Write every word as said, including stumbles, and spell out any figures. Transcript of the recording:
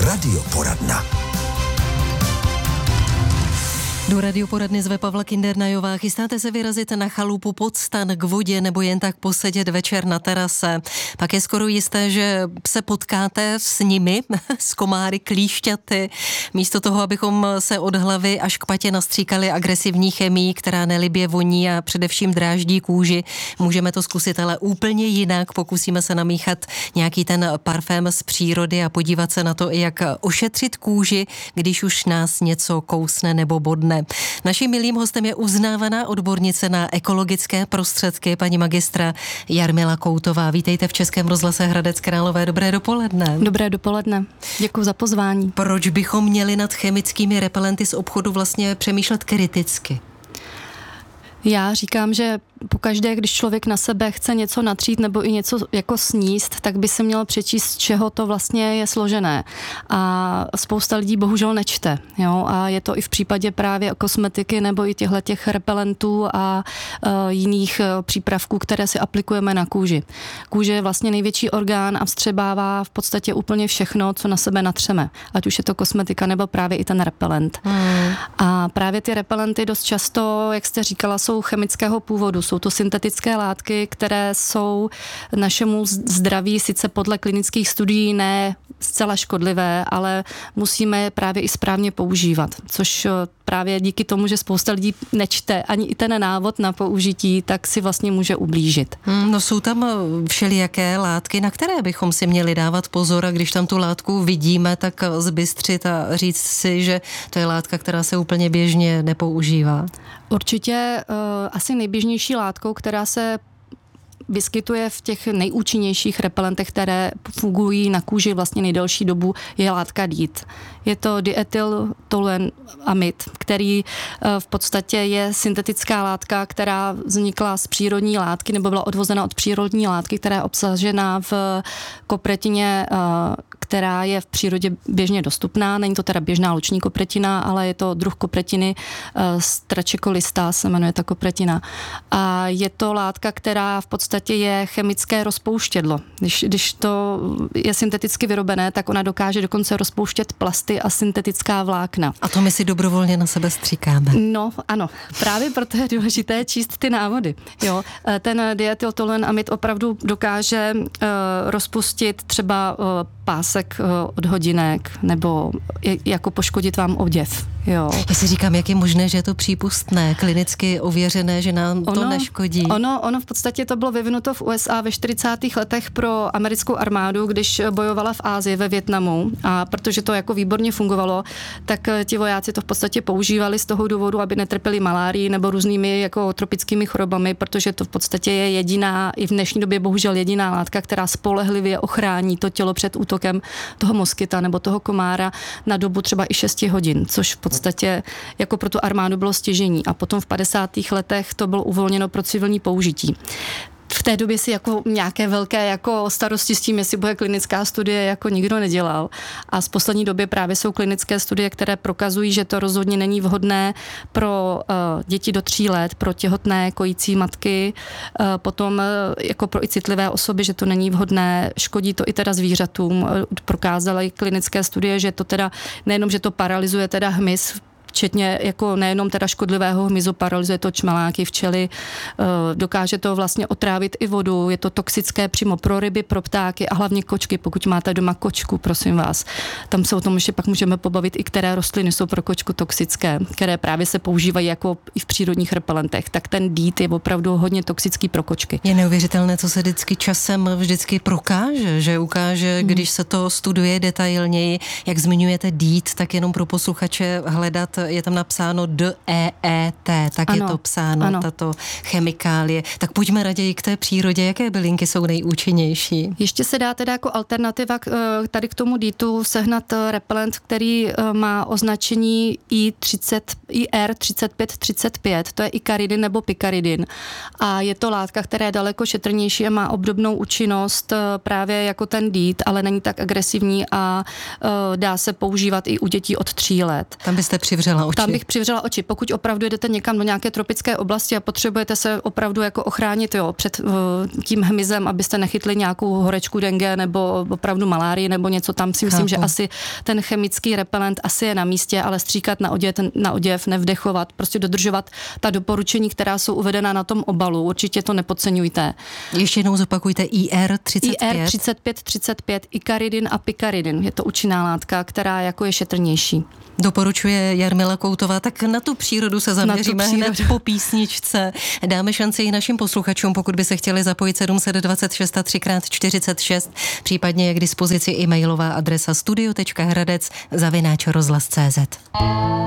Radioporadna. Do radioporadny zve Pavla Kindernajová. Chystáte se vyrazit na chalupu pod stan k vodě nebo jen tak posedět večer na terase. Pak je skoro jisté, že se potkáte s nimi, s komáry, klíšťaty. Místo toho, abychom se od hlavy až k patě nastříkali agresivní chemií, která nelibě voní a především dráždí kůži, můžeme to zkusit ale úplně jinak. Pokusíme se namíchat nějaký ten parfém z přírody a podívat se na to, jak ošetřit kůži, když už nás něco kousne nebo bodne. Naším milým hostem je uznávaná odbornice na ekologické prostředky, paní magistra Jarmila Koutová. Vítejte v Českém rozhlase Hradec Králové. Dobré dopoledne. Dobré dopoledne. Děkuji za pozvání. Proč bychom měli nad chemickými repelenty z obchodu vlastně přemýšlet kriticky? Já říkám, že pokaždé, když člověk na sebe chce něco natřít nebo i něco jako sníst, tak by se měl přečíst, z čeho to vlastně je složené. A spousta lidí bohužel nečte. Jo? A je to i v případě právě kosmetiky nebo i těchto těch repelentů a uh, jiných uh, přípravků, které si aplikujeme na kůži. Kůže je vlastně největší orgán a vstřebává v podstatě úplně všechno, co na sebe natřeme. Ať už je to kosmetika nebo právě i ten repelent. Hmm. A právě ty repelenty dost často, jak jste říkala, jsou chemického původu. Jsou to syntetické látky, které jsou našemu zdraví sice podle klinických studií ne zcela škodlivé, ale musíme právě i správně používat, což právě díky tomu, že spousta lidí nečte ani i ten návod na použití, tak si vlastně může ublížit. Hmm, no jsou tam všelijaké látky, na které bychom si měli dávat pozor a když tam tu látku vidíme, tak zbystřit a říct si, že to je látka, která se úplně běžně nepoužívá. Určitě uh, asi nejběžnější látkou, která se vyskytuje v těch nejúčinnějších repelentech, které fungují na kůži vlastně nejdelší dobu, je látka D E E T. Je to dietyltoluenamid, který v podstatě je syntetická látka, která vznikla z přírodní látky nebo byla odvozena od přírodní látky, která je obsažena v kopretině, která je v přírodě běžně dostupná. Není to teda běžná luční kopretina, ale je to druh kopretiny, stračekolista se jmenuje ta kopretina. A je to látka, která v podstatě je chemické rozpouštědlo. Když, když to je synteticky vyrobené, tak ona dokáže dokonce rozpouštět plasty a syntetická vlákna. A to my si dobrovolně na sebe stříkáme. No, ano. Právě proto je důležité číst ty návody. Jo, ten dietyltoluenamid opravdu dokáže uh, rozpustit třeba uh, pásek uh, od hodinek nebo je, jako poškodit vám oděv. Jo. Já si říkám, jak je možné, že je to přípustné, klinicky ověřené, že nám ono, to neškodí. Ono, ono v podstatě to bylo vyvinuto v U S A ve čtyřicátých letech pro americkou armádu, když bojovala v Asii ve Vietnamu a protože to jako výborně fungovalo, tak ti vojáci to v podstatě používali z toho důvodu, aby netrpěli malárií nebo různými jako tropickými chorobami, protože to v podstatě je jediná, i v dnešní době bohužel jediná látka, která spolehlivě ochrání to tělo před útokem toho moskyta nebo toho komára na dobu třeba i šesti hodin, což v podstatě jako pro tu armádu bylo stěžení. A potom v padesátých letech to bylo uvolněno pro civilní použití. V té době si jako nějaké velké jako starosti s tím, jestli bude klinická studie, jako nikdo nedělal. A z poslední doby právě jsou klinické studie, které prokazují, že to rozhodně není vhodné pro uh, děti do tří let, pro těhotné kojící matky, uh, potom uh, jako pro i citlivé osoby, že to není vhodné, škodí to i teda zvířatům. Uh, prokázaly klinické studie, že to teda nejenom, že to paralyzuje teda hmyz, včetně jako nejenom teda škodlivého hmyzu, paralyzuje to čmeláky, včely, dokáže to vlastně otrávit i vodu, je to toxické přímo pro ryby, pro ptáky a hlavně kočky, pokud máte doma kočku, prosím vás. Tam se o tom ještě pak můžeme pobavit, i které rostliny jsou pro kočku toxické, které právě se používají jako i v přírodních repelentech, tak ten D E E T je opravdu hodně toxický pro kočky. Je neuvěřitelné, co se vždycky časem vždycky prokáže, že ukáže, hmm. když se to studuje detailněji, jak zmiňujete D E E T, tak jenom pro posluchače hledat, je tam napsáno D E E T, tak ano, je to psáno, ano. Tato chemikálie. Tak pojďme raději k té přírodě, jaké bylinky jsou nejúčinnější? Ještě se dá teda jako alternativa k, tady k tomu D E E T sehnat repelent, který má označení I R třicet pět třicet pět, to je ikaridin nebo pikaridin. A je to látka, která je daleko šetrnější a má obdobnou účinnost právě jako ten D E E T, ale není tak agresivní a dá se používat i u dětí od tří let. Tam byste přivřeli přivřela oči. Tam bych přivřela oči. Pokud opravdu jdete někam do nějaké tropické oblasti a potřebujete se opravdu jako ochránit jo, před uh, tím hmyzem, abyste nechytli nějakou horečku dengue nebo opravdu malárii nebo něco, tam si myslím, Chápu. že asi ten chemický repelent asi je na místě, ale stříkat na oděv, na oděv, nevdechovat, prostě dodržovat ta doporučení, která jsou uvedena na tom obalu. Určitě to nepodceňujte. Ještě jednou zopakujte I R třicet pět. I R třicet pět třicet pět, Icaridin a Picaridin. Je to účinná látka, která jako je šetrnější. Doporučuje Jarmila Koutová, tak na tu přírodu se zaměříme hned po písničce. Dáme šanci i našim posluchačům, pokud by se chtěli zapojit sedm set dvacet šest a tři krát čtyřicet šest, případně je k dispozici e-mailová adresa studio tečka hradec zavináč rozhlas tečka cé zet.